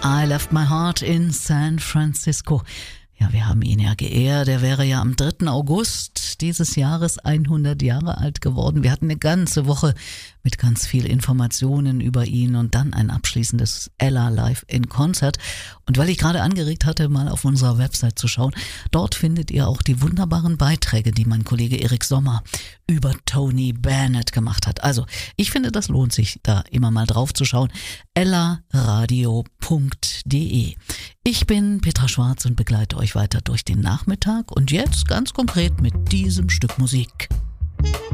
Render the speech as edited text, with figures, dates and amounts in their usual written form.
I Left My Heart in San Francisco. Ja, wir haben ihn ja geehrt. Er wäre ja am 3. August dieses Jahres 100 Jahre alt geworden. Wir hatten eine ganze Woche mit ganz viel Informationen über ihn und dann ein abschließendes Ella Live in Konzert. Und weil ich gerade angeregt hatte, mal auf unserer Website zu schauen, dort findet ihr auch die wunderbaren Beiträge, die mein Kollege Erik Sommer über Tony Bennett gemacht hat. Also, ich finde, das lohnt sich, da immer mal drauf zu schauen. ellaradio.de. Ich bin Petra Schwarz und begleite euch weiter durch den Nachmittag und jetzt ganz konkret mit diesem Stück Musik.